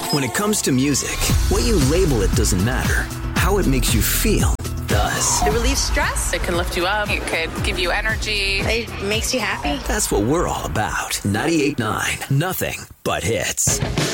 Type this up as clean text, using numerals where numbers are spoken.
When it comes to music, what you label it doesn't matter. How it makes you feel does. It relieves stress. It can lift you up. It could give you energy. It makes you happy. That's what we're all about. 98.9, nothing but hits.